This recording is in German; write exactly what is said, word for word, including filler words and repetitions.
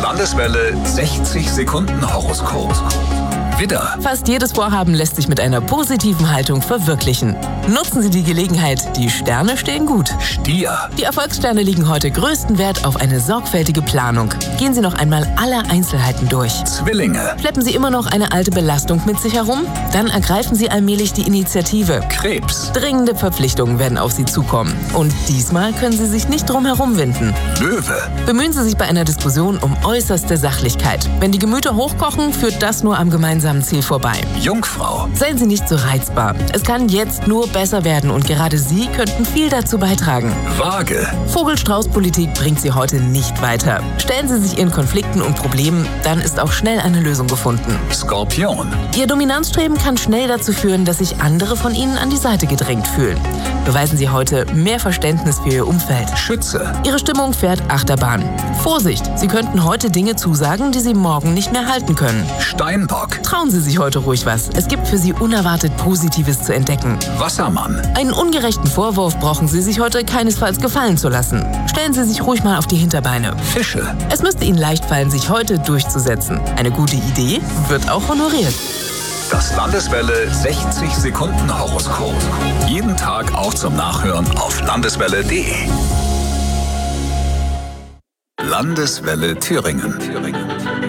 Landeswelle sechzig Sekunden Horoskop. Widder. Fast jedes Vorhaben lässt sich mit einer positiven Haltung verwirklichen. Nutzen Sie die Gelegenheit, die Sterne stehen gut. Stier. Die Erfolgssterne legen heute größten Wert auf eine sorgfältige Planung. Gehen Sie noch einmal alle Einzelheiten durch. Zwillinge. Schleppen Sie immer noch eine alte Belastung mit sich herum? Dann ergreifen Sie allmählich die Initiative. Krebs. Dringende Verpflichtungen werden auf Sie zukommen. Und diesmal können Sie sich nicht drum herum winden. Löwe. Bemühen Sie sich bei einer Diskussion um äußerste Sachlichkeit. Wenn die Gemüter hochkochen, führt das nur am gemeinsamen Ziel vorbei. Jungfrau. Seien Sie nicht so reizbar. Es kann jetzt nur besser werden und gerade Sie könnten viel dazu beitragen. Waage. Vogel-Strauß-Politik bringt Sie heute nicht weiter. Stellen Sie sich Ihren Konflikten und Problemen, dann ist auch schnell eine Lösung gefunden. Skorpion. Ihr Dominanzstreben kann schnell dazu führen, dass sich andere von Ihnen an die Seite gedrängt fühlen. Beweisen Sie heute mehr Verständnis für Ihr Umfeld. Schütze. Ihre Stimmung fährt Achterbahn. Vorsicht, Sie könnten heute Dinge zusagen, die Sie morgen nicht mehr halten können. Steinbock. Trauen Sie sich heute ruhig was. Es gibt für Sie unerwartet Positives zu entdecken. Wassermann. Einen ungerechten Vorwurf brauchen Sie sich heute keinesfalls gefallen zu lassen. Stellen Sie sich ruhig mal auf die Hinterbeine. Fische. Es müsste Ihnen leicht fallen, sich heute durchzusetzen. Eine gute Idee wird auch honoriert. Das Landeswelle sechzig Sekunden Horoskop. Jeden Tag auch zum Nachhören auf landeswelle punkt de. Landeswelle Thüringen.